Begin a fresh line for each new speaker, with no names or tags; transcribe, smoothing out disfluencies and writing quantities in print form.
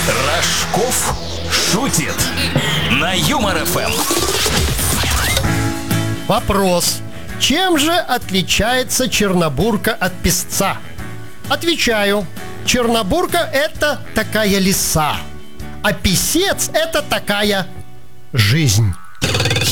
Рожков шутит на Юмор ФМ.
Вопрос. Чем же отличается чернобурка от песца? Отвечаю. Чернобурка – это такая лиса, а писец – это такая жизнь.